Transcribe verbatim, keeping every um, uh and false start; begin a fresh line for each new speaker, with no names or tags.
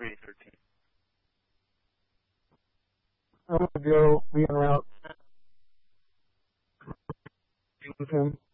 three thirteen.
I'm going to go be en route with him.